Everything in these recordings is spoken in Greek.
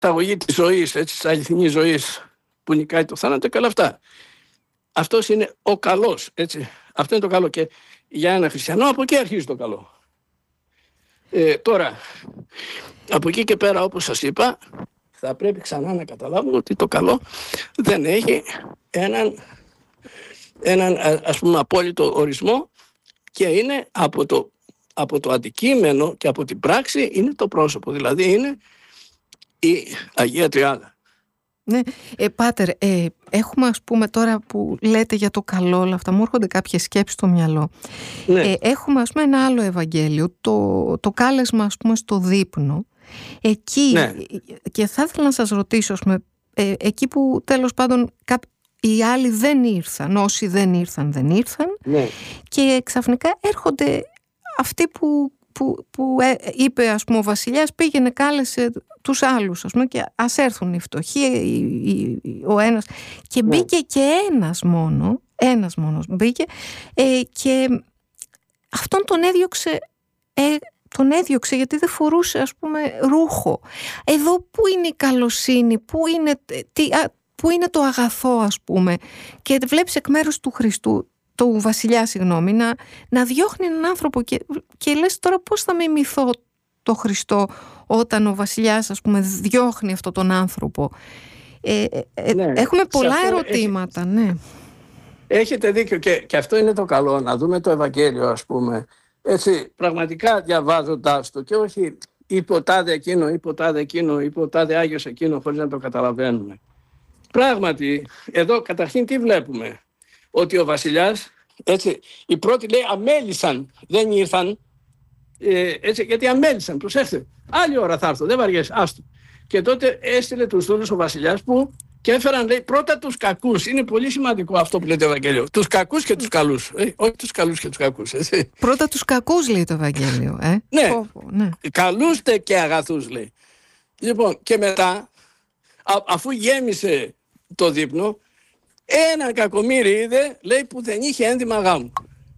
αγωγή της ζωής, έτσι, της αληθινής ζωής που νικάει το θάνατο και όλα αυτά. Αυτός είναι ο καλός, έτσι. Αυτό είναι το καλό. Και για ένα χριστιανό από εκεί αρχίζει το καλό. Τώρα, από εκεί και πέρα, όπως σας είπα, θα πρέπει ξανά να καταλάβουμε ότι το καλό δεν έχει έναν ας πούμε απόλυτο ορισμό και είναι από το αντικείμενο και από την πράξη είναι το πρόσωπο. Δηλαδή είναι η Αγία Τριάδα. Ναι, Πάτερ, έχουμε ας πούμε τώρα που λέτε για το καλό όλα αυτά, μου έρχονται κάποιες σκέψεις στο μυαλό. Ναι. Έχουμε ας πούμε ένα άλλο Ευαγγέλιο, το κάλεσμα ας πούμε στο δείπνο. Εκεί, ναι. Και θα ήθελα να σας ρωτήσω, ας πούμε, εκεί που τέλος πάντων οι άλλοι δεν ήρθαν, όσοι δεν ήρθαν, ναι. Και ξαφνικά έρχονται αυτοί που είπε ας πούμε ο βασιλιάς, πήγαινε κάλεσε τους άλλους ας πούμε, και ας έρθουν οι φτωχοί, ο ένας, και μπήκε και ένας μόνος μπήκε, και αυτόν τον έδιωξε γιατί δεν φορούσε ας πούμε ρούχο. Εδώ πού είναι η καλοσύνη, πού είναι το αγαθό ας πούμε, και βλέπεις εκ μέρους του Χριστού, του βασιλιά συγγνώμη, να διώχνει έναν άνθρωπο και λες τώρα πώς θα μιμηθώ το Χριστό όταν ο βασιλιάς ας πούμε διώχνει αυτόν τον άνθρωπο. Ναι, έχουμε πολλά ερωτήματα. Ναι. Έχετε δίκιο και αυτό είναι το καλό, να δούμε το Ευαγγέλιο ας πούμε έτσι πραγματικά διαβάζοντας το και όχι υποτάδε εκείνο, υποτάδε Άγιος εκείνο χωρίς να το καταλαβαίνουμε. Πράγματι εδώ καταρχήν τι βλέπουμε? Ότι ο βασιλιάς, έτσι, οι πρώτοι λέει αμέλησαν, δεν ήρθαν, έτσι, γιατί αμέλησαν, προσέξτε, άλλη ώρα θα έρθω, δεν βαριέσαι, άστο. Και τότε έστειλε τους δούλους ο βασιλιάς που και έφεραν, λέει, πρώτα τους κακούς. Είναι πολύ σημαντικό αυτό που λέει το Ευαγγέλιο. Τους κακούς και τους καλούς, όχι τους καλούς και τους κακούς. Έτσι. Πρώτα τους κακούς λέει το Ευαγγέλιο. Ναι, καλούς και αγαθούς λέει. Λοιπόν, και μετά, αφού γέμισε το δείπνο, ένα κακομοίρι είδε, λέει, που δεν είχε ένδυμα γάμου.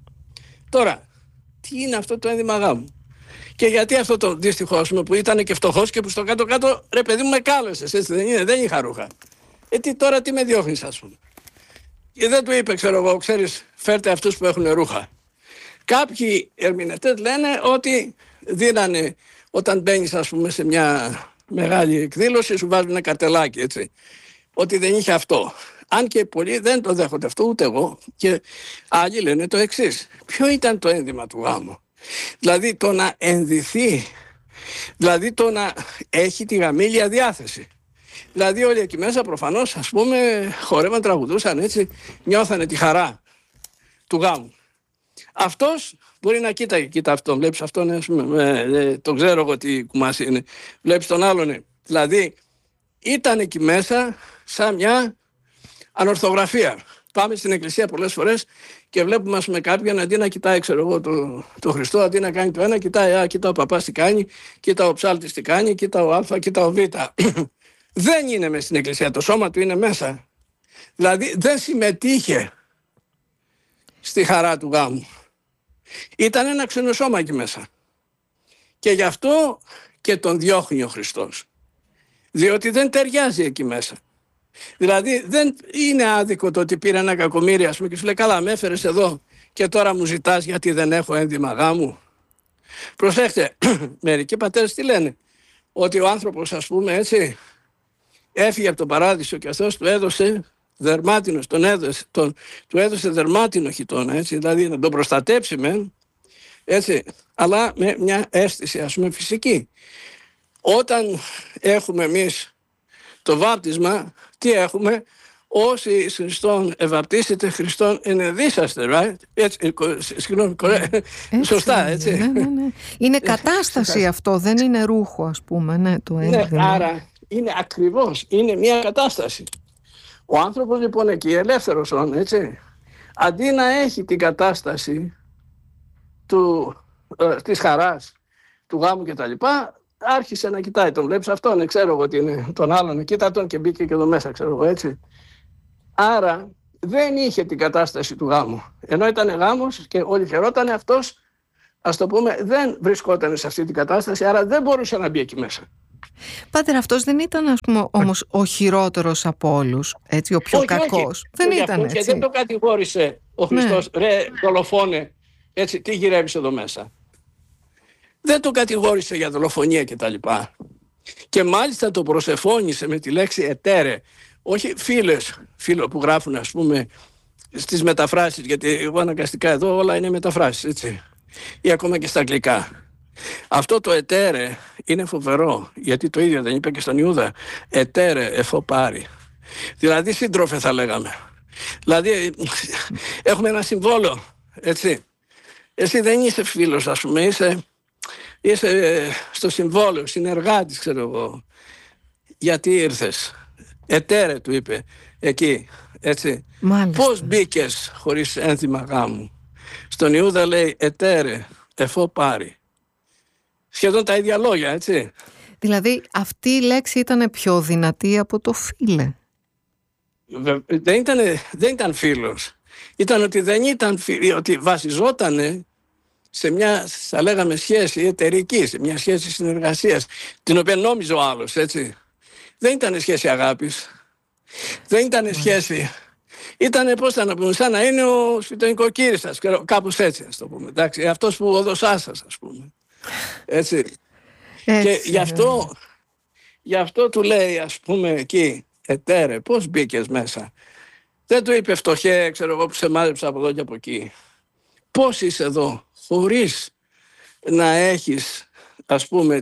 Τώρα, τι είναι αυτό το ένδυμα γάμου? Και γιατί αυτό το δύστιχο, ας πούμε, που ήταν και φτωχός και που στο κάτω-κάτω, ρε παιδί μου, με κάλεσες, έτσι δεν είναι, δεν είχα ρούχα. Τώρα τι με διώχνεις, ας πούμε? Και δεν του είπε, ξέρω εγώ, ξέρεις, φέρτε αυτούς που έχουν ρούχα. Κάποιοι ερμηνευτές λένε ότι δίνανε, όταν μπαίνεις, ας πούμε, σε μια μεγάλη εκδήλωση, σου βάζουν ένα καρτελάκι, έτσι. Ότι δεν είχε αυτό. Αν και πολλοί δεν το δέχονται αυτό, ούτε εγώ. Και άλλοι λένε το εξής. Ποιο ήταν το ένδυμα του γάμου? Δηλαδή το να ενδυθεί, δηλαδή το να έχει τη γαμήλια διάθεση. Δηλαδή όλοι εκεί μέσα προφανώς, ας πούμε, χορεύαν, τραγουδούσαν, έτσι, νιώθανε τη χαρά του γάμου. Αυτός μπορεί να κοίτα αυτόν, βλέπεις αυτόν, ας πούμε, το ξέρω εγώ τι κουμάσι είναι, βλέπεις τον άλλον, δηλαδή ήταν εκεί μέσα σαν μια ανορθογραφία. Πάμε στην εκκλησία πολλές φορές και βλέπουμε, ας πούμε, κάποιον αντί να κοιτάει, ξέρω εγώ, το Χριστό, αντί να κάνει το ένα, κοιτάει, κοίτα ο παπάς τι κάνει, κοίτα ο ψάλτης τι κάνει, κοίτα ο Α, κοίτα ο Β. Δεν είναι μες στην εκκλησία, το σώμα του είναι μέσα. Δηλαδή δεν συμμετείχε στη χαρά του γάμου. Ήταν ένα ξενοσώμα εκεί μέσα. Και γι' αυτό και τον διώχνει ο Χριστός. Διότι δεν ταιριάζει εκεί μέσα. Δηλαδή δεν είναι άδικο το ότι πήρε ένα κακομοίρι, ας πούμε, και σου λέει, καλά, με έφερες εδώ και τώρα μου ζητάς γιατί δεν έχω ένδυμα γάμου. Προσέχτε, μερικοί πατέρες τι λένε? Ότι ο άνθρωπος, ας πούμε, έτσι, έφυγε από τον παράδεισο και αυτός του έδωσε δερμάτινος, του έδωσε δερμάτινο χιτώνα, έτσι, δηλαδή να τον προστατέψει έτσι, αλλά με μια αίσθηση, ας πούμε, φυσική. Όταν έχουμε εμείς το βάπτισμα, τι έχουμε? Όσοι Χριστόν ευαπτίσετε, Χριστόν ενεδίσαστε, right? Έτσι, συγγνώμη, σωστά, έτσι. Ναι. Είναι κατάσταση αυτό, δεν είναι ρούχο, ας πούμε, ναι, το ένδυμα. Ναι, άρα είναι ακριβώς, είναι μια κατάσταση. Ο άνθρωπος λοιπόν εκεί, ελεύθερος έτσι, αντί να έχει την κατάσταση της χαράς, του γάμου κτλ., άρχισε να κοιτάει, τον βλέπεις αυτόν, ξέρω εγώ τι είναι, τον άλλον, κοίτα τον και μπήκε και εδώ μέσα, ξέρω εγώ, έτσι. Άρα δεν είχε την κατάσταση του γάμου. Ενώ ήταν γάμος και όλοι χαιρότανε, αυτός, ας το πούμε, δεν βρισκόταν σε αυτή την κατάσταση, άρα δεν μπορούσε να μπει εκεί μέσα. Πάτερ, αυτός δεν ήταν, ας πούμε, όμως ο χειρότερος από όλους, έτσι, ο πιο κακός. Δεν ήταν έτσι. Και δεν το κατηγόρησε ο Χριστός, ρε δολοφόνε, έτσι, τι γυρεύεις εδώ μέσα. Δεν το κατηγόρησε για δολοφονία κτλ. Και μάλιστα το προσεφώνησε με τη λέξη ετέρε. Όχι φίλο που γράφουν, ας πούμε, στις μεταφράσεις, γιατί εγώ αναγκαστικά εδώ όλα είναι μεταφράσεις, έτσι, ή ακόμα και στα αγγλικά. Αυτό το ετέρε είναι φοβερό, γιατί το ίδιο δεν είπε και στον Ιούδα, ετέρε εφό πάρει. Δηλαδή σύντροφε θα λέγαμε. Δηλαδή έχουμε ένα συμβόλο, έτσι. Εσύ δεν είσαι φίλος, ας πούμε, είσαι στο συμβόλαιο, συνεργάτης, ξέρω εγώ. Γιατί ήρθες? Ετέρε, του είπε εκεί, έτσι. Μάλιστα. Πώς μπήκες χωρίς ένθιμα γάμου? Στον Ιούδα λέει ετέρε εφό πάρει. Σχεδόν τα ίδια λόγια, έτσι. Δηλαδή αυτή η λέξη ήταν πιο δυνατή από το φίλε. Δεν ήταν φίλος. Ήταν ότι δεν ήταν ότι βασιζότανε σε μια, θα λέγαμε, σχέση εταιρική, σε μια σχέση συνεργασίας, την οποία νόμιζε ο άλλος, έτσι. Δεν ήταν σχέση αγάπης. Δεν ήταν σχέση. Ήτανε, πώς θα να πούμε, σαν να είναι ο σφιτονοικοκύρης σας, κάπως έτσι, ας το πούμε. Εντάξει, αυτός που οδοσά σας, ας πούμε. Έτσι. Και γι' αυτό του λέει, ας πούμε, εκεί, ετέρε, πώς μπήκες μέσα? Δεν του είπε φτωχέ, ξέρω εγώ, που σε μάζεψα από εδώ και από εκεί. Πώς είσαι εδώ, χωρίς να έχεις, ας πούμε,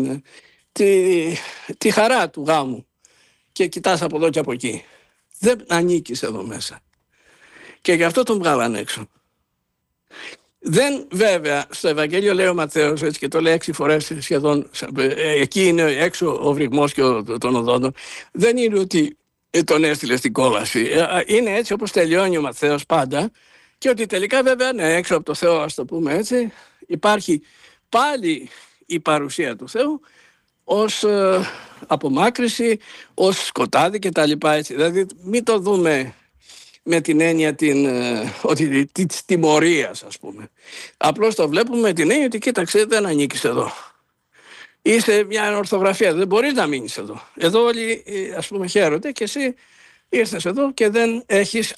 τη χαρά του γάμου και κοιτάς από εδώ και από εκεί. Δεν ανήκεις εδώ μέσα. Και γι' αυτό τον βγάλαν έξω. Δεν, βέβαια, στο Ευαγγέλιο λέει ο Ματθαίος, έτσι, και το λέει 6 φορές σχεδόν, εκεί είναι έξω ο βρυγμός και των οδόντων. Δεν είναι ότι τον έστειλε στην κόλαση. Είναι έτσι όπως τελειώνει ο Ματθαίος πάντα, και ότι τελικά, βέβαια, ναι, έξω από το Θεό, ας το πούμε έτσι, υπάρχει πάλι η παρουσία του Θεού ως απομάκρυση, ως σκοτάδι και τα λοιπά, έτσι. Δηλαδή μην το δούμε με την έννοια της τιμωρίας, ας πούμε. Απλώς το βλέπουμε με την έννοια ότι κοίταξε, δεν ανήκεις εδώ. Είσαι μια ορθογραφία, δεν μπορείς να μείνεις εδώ. Εδώ όλοι, ας πούμε, χαίρονται και εσύ ήρθες εδώ και δεν έχεις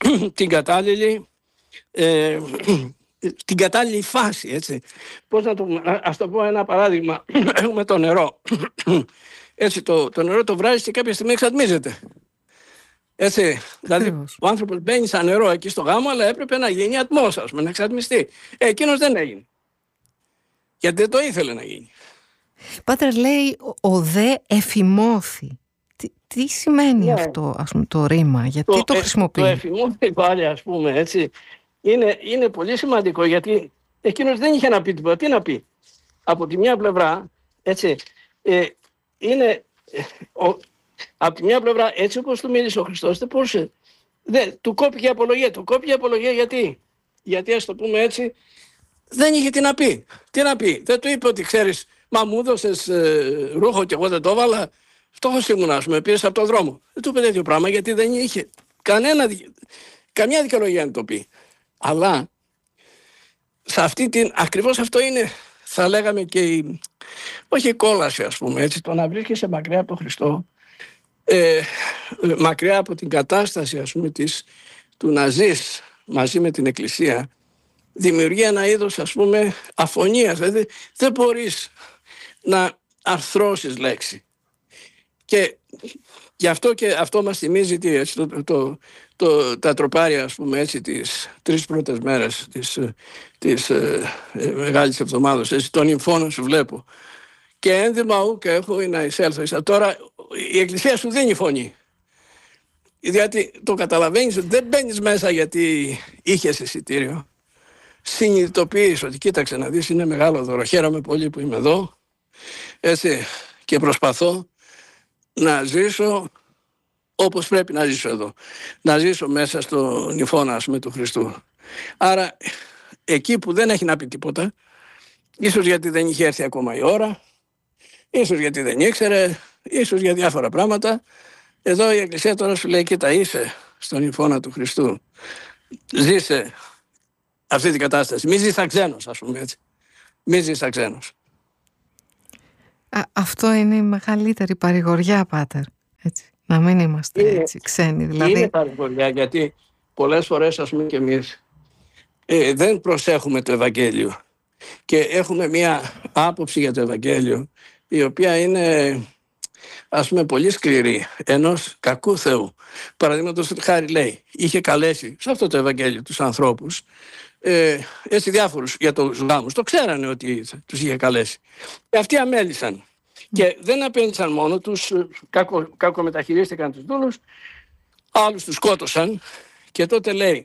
την κατάλληλη φάση, έτσι. Πώς να ας το πω ένα παράδειγμα. Έχουμε το νερό. Έτσι, το νερό το βράζεις και κάποια στιγμή εξατμίζεται. Έτσι, δηλαδή ο άνθρωπος μπαίνει σαν νερό εκεί στο γάμο, αλλά έπρεπε να γίνει ατμός, ας πούμε, να εξατμιστεί. Εκείνος δεν έγινε. Γιατί δεν το ήθελε να γίνει. Πάτερ, λέει ο δε εφημώθη. Τι σημαίνει αυτό, ας πούμε, το ρήμα, γιατί το χρησιμοποιεί? Το εφημώθη πάλι, ας πούμε, έτσι, είναι πολύ σημαντικό, γιατί εκείνος δεν είχε να πει τίποτα. Τι να πει? Από τη μια πλευρά, έτσι, από τη μια πλευρά, έτσι όπως του μίλησε ο Χριστός, δεν μπορούσε. Του κόπηκε η απολογία. Του κόπηκε η απολογία γιατί, ας το πούμε έτσι, δεν είχε τι να πει. Τι να πει? Δεν του είπε ότι, ξέρεις, μα μου έδωσες ρούχο και εγώ δεν το έβαλα. Φτώχος ήμουν, ας πούμε, πήρες από τον δρόμο. Δεν του είπε τέτοιο πράγμα, γιατί δεν είχε καμιά δικαιολογία να το πει. Αλλά ακριβώς αυτό είναι, θα λέγαμε, και όχι η κόλαση, ας πούμε, έτσι, το να βρίσκεσαι μακριά από τον Χριστό, μακριά από την κατάσταση, ας πούμε, του να ζεις μαζί με την Εκκλησία, δημιουργεί ένα είδος, ας πούμε, αφωνίας. Δηλαδή δεν μπορείς να αρθρώσεις λέξη. Και γι' αυτό και αυτό μας θυμίζει τα τροπάρια, ας πούμε, έτσι, τις 3 πρώτες μέρες της Μεγάλης Εβδομάδος, έτσι, τον νυμφώνων σου βλέπω και ένδυμα ου και έχω να εισέλθω. Τώρα η Εκκλησία σου δίνει φωνή, γιατί το καταλαβαίνεις ότι δεν μπαίνεις μέσα γιατί είχες εισιτήριο. Συνειδητοποιείς ότι κοίταξε να δεις, είναι μεγάλο δώρο, χαίρομαι πολύ που είμαι εδώ, έτσι, και προσπαθώ να ζήσω όπως πρέπει να ζήσω εδώ. Να ζήσω μέσα στο νυφώνα, ας πούμε, του Χριστού. Άρα εκεί που δεν έχει να πει τίποτα, ίσως γιατί δεν είχε έρθει ακόμα η ώρα, ίσως γιατί δεν ήξερε, ίσως για διάφορα πράγματα, εδώ η Εκκλησία τώρα σου λέει, κοίτα, είσαι στον νυφώνα του Χριστού, ζήσε αυτή την κατάσταση, μη ζεις σαν ξένος, ας πούμε έτσι, μη ζεις σαν ξένος. Αυτό είναι η μεγαλύτερη παρηγοριά, Πάτερ. Έτσι. Να μην είμαστε έτσι ξένοι. Δηλαδή... Είναι παρηγοριά, γιατί πολλές φορές, ας πούμε, και εμείς δεν προσέχουμε το Ευαγγέλιο και έχουμε μία άποψη για το Ευαγγέλιο η οποία είναι, ας πούμε, πολύ σκληρή, ενός κακού Θεού. Παραδείγματος χάρη, λέει, είχε καλέσει σε αυτό το Ευαγγέλιο τους ανθρώπους, έτσι διάφορους για τους γάμους. Το ξέρανε ότι τους είχε καλέσει. Και αυτοί αμέλησαν. Και δεν απέντησαν μόνο τους, κακομεταχειρίστηκαν τους δούλους, άλλους τους σκότωσαν. Και τότε λέει,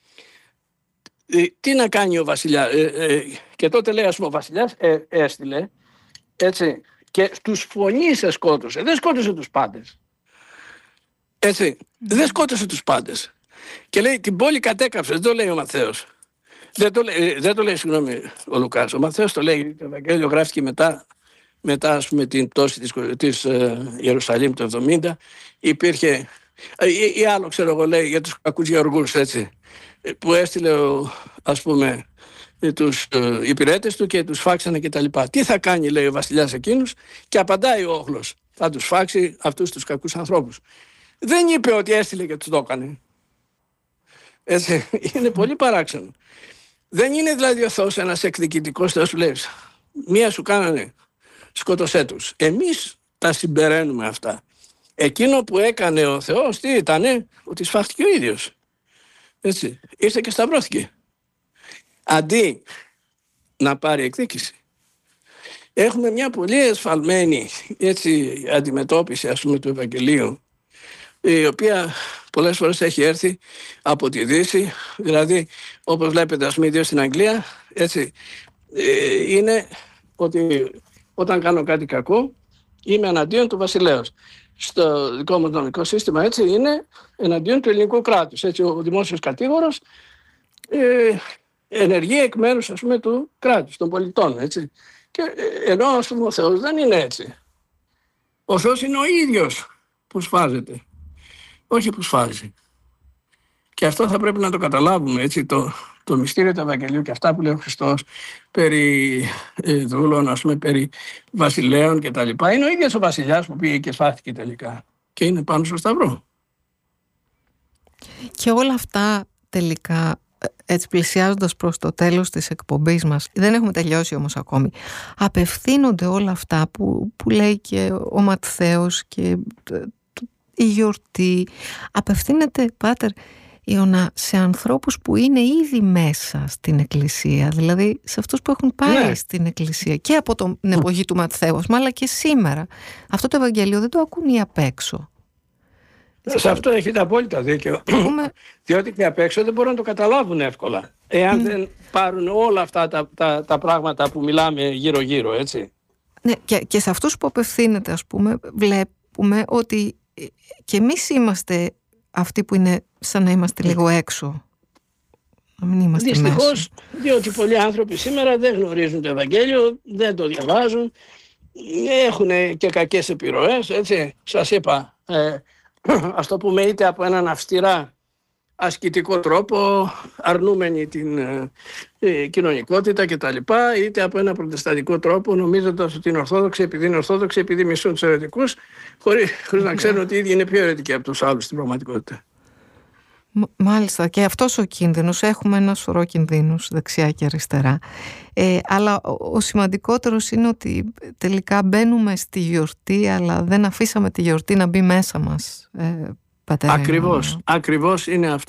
τι να κάνει ο βασιλιάς, και τότε λέει, ας πούμε, ο βασιλιάς έστειλε, έτσι, και τους φωνείς σκότωσε, δεν σκότωσε τους πάντες, έτσι, δεν σκότωσε τους πάντες, και λέει την πόλη κατέκαψε, δεν το λέει ο Ματθαίος, δεν το λέει, συγγνώμη, ο Λουκάς, ο Ματθαίος το λέει, το Ευαγγέλιο γράφτηκε μετά, ας πούμε, την πτώση της Ιερουσαλήμ το 70, υπήρχε, ή άλλο ξέρω εγώ, λέει για τους κακούς γεωργούς, έτσι, που έστειλε, ας πούμε, τους υπηρέτες του και τους φάξανε και τα λοιπά. Τι θα κάνει, λέει ο βασιλιάς εκείνους, και απαντάει ο όχλος, θα τους φάξει αυτούς τους κακούς ανθρώπους. Δεν είπε ότι έστειλε και τους το έκανε. Έτσι, είναι πολύ παράξενο. Δεν είναι δηλαδή ο Θεός ένας εκδικητικός Θεός που λέει, μία σου κάνανε, σκότωσέ τους. Εμείς τα συμπεραίνουμε αυτά. Εκείνο που έκανε ο Θεός, τι ήτανε, ότι σφάχτηκε ο ίδιος. Έτσι, ήρθε και σταυρώθηκε. Αντί να πάρει εκδίκηση. Έχουμε μια πολύ εσφαλμένη, έτσι, αντιμετώπιση, ας πούμε, του Ευαγγελίου, η οποία πολλές φορές έχει έρθει από τη Δύση. Δηλαδή, όπως βλέπετε, ας πούμε, ιδίως στην Αγγλία, έτσι, είναι ότι όταν κάνω κάτι κακό είμαι εναντίον του βασιλέως. Στο δικό μου νομικό σύστημα, έτσι, είναι εναντίον του ελληνικού κράτους. Έτσι, ο δημόσιος κατήγορος ενεργεί εκ μέρους, ας πούμε, του κράτους, των πολιτών, έτσι. Και ενώ, ας πούμε, ο Θεός δεν είναι έτσι. Ο Θεός είναι ο ίδιος που σφάζεται, όχι που σφάζει. Και αυτό θα πρέπει να το καταλάβουμε, έτσι, το μυστήριο του Ευαγγελίου και αυτά που λέει ο Χριστός περί δούλων, ας πούμε, περί βασιλέων και τα λοιπά. Είναι ο ίδιος ο βασιλιάς που πήγε και σφάχτηκε τελικά και είναι πάνω στο σταυρό. Και όλα αυτά τελικά, έτσι πλησιάζοντας προς το τέλος της εκπομπής μας, δεν έχουμε τελειώσει όμως ακόμη, απευθύνονται όλα αυτά που λέει και ο Ματθαίος και η γιορτή, απευθύνεται, Πάτερ Ιωνά, σε ανθρώπους που είναι ήδη μέσα στην Εκκλησία, δηλαδή σε αυτούς που έχουν πάει στην Εκκλησία και από την εποχή του Ματθαίου, αλλά και σήμερα. Αυτό το Ευαγγέλιο δεν το ακούν οι απ' έξω. Σε αυτό έχετε απόλυτα δίκιο. Διότι και απ' έξω δεν μπορούν να το καταλάβουν εύκολα, εάν δεν πάρουν όλα αυτά τα πράγματα που μιλάμε γύρω-γύρω, έτσι. Ναι, και σε αυτούς που απευθύνεται, ας πούμε, βλέπουμε ότι και εμείς είμαστε αυτοί που είναι σαν να είμαστε λίγο έξω. Να μην είμαστε δυστυχώς, μέσα. Διότι πολλοί άνθρωποι σήμερα δεν γνωρίζουν το Ευαγγέλιο, δεν το διαβάζουν, έχουν και κακές επιρροές, έτσι. Σας είπα, ας το πούμε, είτε από έναν αυστηρά ασκητικό τρόπο, αρνούμενοι την κοινωνικότητα κτλ., είτε από ένα προτεσταντικό τρόπο, νομίζοντας ότι είναι ορθόδοξοι επειδή είναι ορθόδοξοι, επειδή μισούν τους αιρετικούς, χωρίς να ξέρουν ότι οι ίδιοι είναι πιο αιρετικοί από τους άλλους στην πραγματικότητα. Μάλιστα, και αυτός ο κίνδυνος, έχουμε ένα σωρό κινδύνους δεξιά και αριστερά, αλλά ο σημαντικότερος είναι ότι τελικά μπαίνουμε στη γιορτή, αλλά δεν αφήσαμε τη γιορτή να μπει μέσα μας. Ακριβώς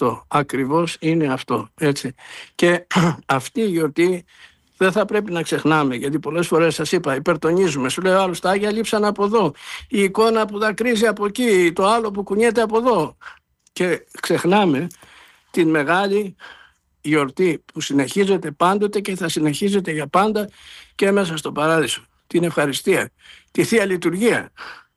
είναι αυτό, έτσι. Και αυτή η γιορτή δεν θα πρέπει να ξεχνάμε, γιατί πολλές φορές σας είπα, υπερτονίζουμε. Σου λέει ο άλλος, τα Άγια λείψαν από εδώ, η εικόνα που δακρύζει από εκεί, το άλλο που κουνιέται από εδώ. Και ξεχνάμε την μεγάλη γιορτή που συνεχίζεται πάντοτε και θα συνεχίζεται για πάντα και μέσα στο Παράδεισο. Την ευχαριστία, τη Θεία Λειτουργία.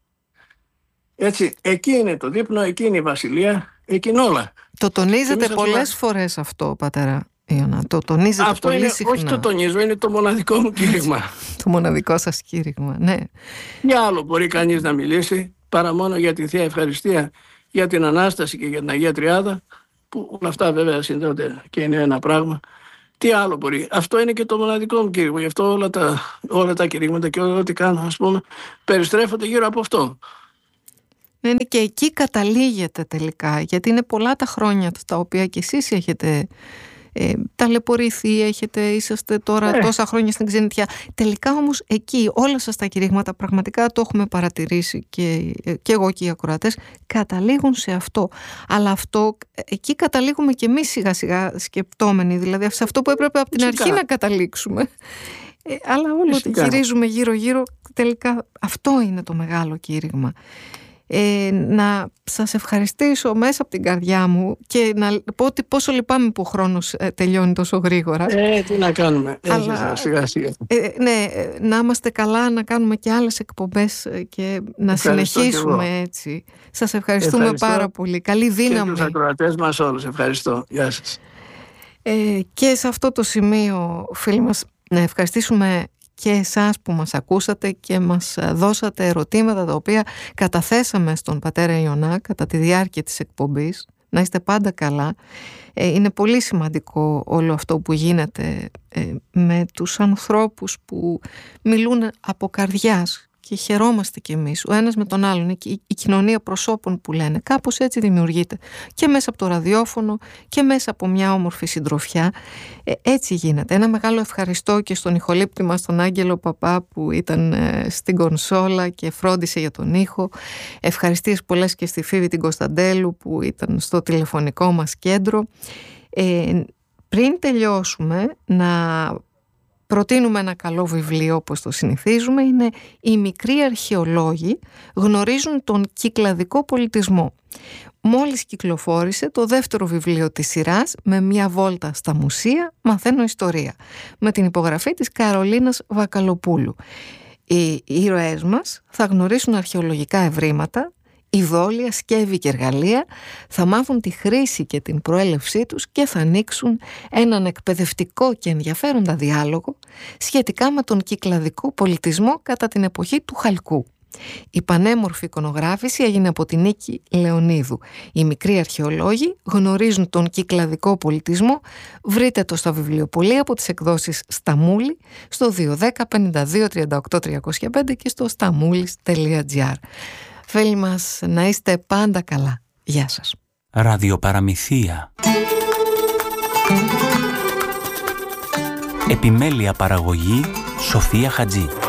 Έτσι, εκεί είναι το δείπνο, εκεί είναι η Βασιλεία, εκεί είναι όλα. Το τονίζετε πολλές φορές αυτό, Πατέρα Ιωνά. Το τονίζετε αυτό πολύ είναι, συχνά. όχι το τονίζω, είναι το μοναδικό μου κήρυγμα. Το μοναδικό σας κήρυγμα, ναι. Για άλλο μπορεί κανείς να μιλήσει, παρά μόνο για τη Θεία Ευχαριστία, για την Ανάσταση και για την Αγία Τριάδα, που όλα αυτά βέβαια συνδέονται και είναι ένα πράγμα. Τι άλλο μπορεί. Αυτό είναι και το μοναδικό μου κήρυγμα. Γι' αυτό όλα τα κηρύγματα και ό,τι κάνω, ας πούμε, περιστρέφονται γύρω από αυτό. Ναι, και εκεί καταλήγεται τελικά, γιατί είναι πολλά τα χρόνια τα οποία και εσείς έχετε ταλαιπωρηθεί, είσαστε τώρα τόσα χρόνια στην ξενιτιά. Τελικά όμως εκεί όλα σας τα κηρύγματα, πραγματικά το έχουμε παρατηρήσει και εγώ και οι ακροατές, καταλήγουν σε αυτό. Αλλά αυτό, εκεί καταλήγουμε και εμείς σιγά σιγά σκεπτόμενοι, δηλαδή σε αυτό που έπρεπε από την αρχή να καταλήξουμε. Αλλά όλο το γυρίζουμε γύρω-γύρω, τελικά αυτό είναι το μεγάλο κήρυγμα. Να σας ευχαριστήσω μέσα από την καρδιά μου και να πω ότι πόσο λυπάμαι που ο χρόνος τελειώνει τόσο γρήγορα. Τι να κάνουμε, σιγά σιγά. Ναι, να είμαστε καλά, να κάνουμε και άλλες εκπομπές και να συνεχίσουμε έτσι. Σας ευχαριστούμε πάρα πολύ. Καλή δύναμη. Και τους ακροατές μας όλους. Ευχαριστώ. Γεια σας. Και σε αυτό το σημείο, φίλοι μας, να ευχαριστήσουμε και εσάς που μας ακούσατε και μας δώσατε ερωτήματα τα οποία καταθέσαμε στον πατέρα Ιωνά κατά τη διάρκεια της εκπομπής. Να είστε πάντα καλά. Είναι πολύ σημαντικό όλο αυτό που γίνεται με τους ανθρώπους που μιλούν από καρδιάς και χαιρόμαστε κι εμείς ο ένας με τον άλλον. Η κοινωνία προσώπων που λένε, κάπως έτσι δημιουργείται και μέσα από το ραδιόφωνο και μέσα από μια όμορφη συντροφιά. Έτσι γίνεται. Ένα μεγάλο ευχαριστώ και στον ηχολήπτη μας τον Άγγελο Παπά που ήταν στην κονσόλα και φρόντισε για τον ήχο. Ευχαριστίες πολλές και στη Φίβη την Κωνσταντέλου που ήταν στο τηλεφωνικό μας κέντρο. Πριν τελειώσουμε, να προτείνουμε ένα καλό βιβλίο όπως το συνηθίζουμε. Είναι «Οι μικροί αρχαιολόγοι γνωρίζουν τον κυκλαδικό πολιτισμό». Μόλις κυκλοφόρησε το δεύτερο βιβλίο της σειράς «Με μια βόλτα στα μουσεία μαθαίνω ιστορία», με την υπογραφή της Καρολίνας Βακαλοπούλου. Οι ήρωές μας θα γνωρίσουν αρχαιολογικά ευρήματα, ειδόλια, σκεύη και εργαλεία, θα μάθουν τη χρήση και την προέλευσή τους και θα ανοίξουν έναν εκπαιδευτικό και ενδιαφέροντα διάλογο σχετικά με τον κυκλαδικό πολιτισμό κατά την εποχή του Χαλκού. Η πανέμορφη εικονογράφηση έγινε από την Νίκη Λεωνίδου. Οι μικροί αρχαιολόγοι γνωρίζουν τον κυκλαδικό πολιτισμό. Βρείτε το στα βιβλιοπωλεία από τις εκδόσεις Σταμούλη στο 210-52-38-305 και στο stamoulis.gr. Φίλοι μας, να είστε πάντα καλά. Γεια σας. Ραδιοπαραμυθία. Επιμέλεια παραγωγή Σοφία Χατζή.